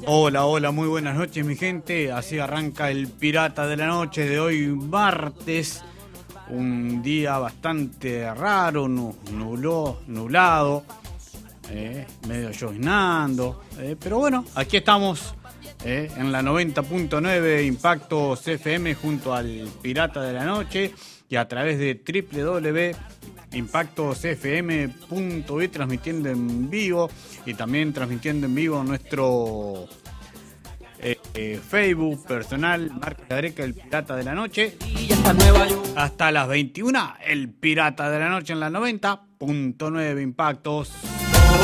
Hola, hola, muy buenas noches mi gente, así arranca el Pirata de la Noche de hoy martes, un día bastante raro, nublado, medio lloviznando, pero bueno, aquí estamos en la 90.9 Impacto CFM junto al Pirata de la Noche y a través de www.impactocfm.uy transmitiendo en vivo y también transmitiendo en vivo nuestro Facebook personal, Marca Careca, el Pirata de la Noche. Hasta las 21, el Pirata de la Noche en la 90.9 Impactos.